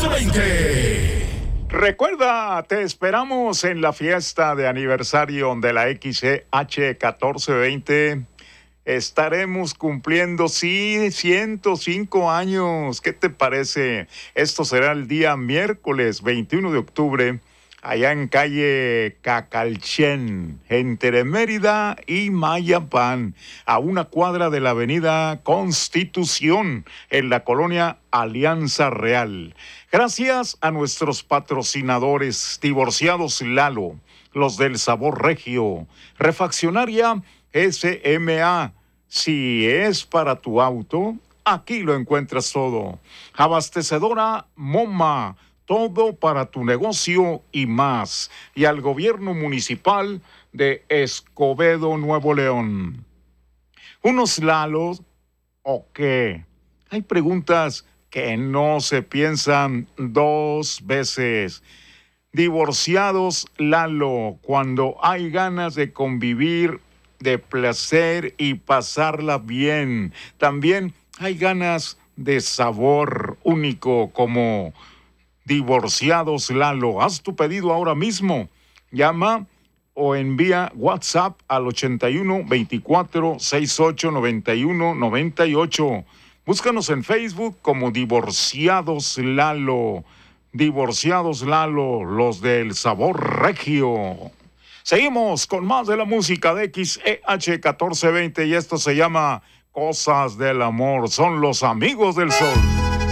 1420. Recuerda, te esperamos en la fiesta de aniversario de la XCH 1420. Estaremos cumpliendo, 105 años. ¿Qué te parece? Esto será el día miércoles 21 de octubre, allá en calle Cacalchen, entre Mérida y Mayapán, a una cuadra de la avenida Constitución, en la colonia Alianza Real. Gracias a nuestros patrocinadores, Divorciados Lalo, los del Sabor Regio, Refaccionaria SMA. Si es para tu auto, aquí lo encuentras todo. Abastecedora Moma, todo para tu negocio y más. Y al gobierno municipal de Escobedo, Nuevo León. ¿Unos Lalos o qué? Hay preguntas que no se piensan dos veces. Divorciados Lalo, cuando hay ganas de convivir, de placer y pasarla bien. También hay ganas de sabor único como Divorciados Lalo. Haz tu pedido ahora mismo. Llama o envía WhatsApp al 81 24 68 91 98. Búscanos en Facebook como Divorciados Lalo. Divorciados Lalo, los del Sabor Regio. Seguimos con más de la música de XEH 1420 y esto se llama Cosas del Amor. Son los amigos del sol.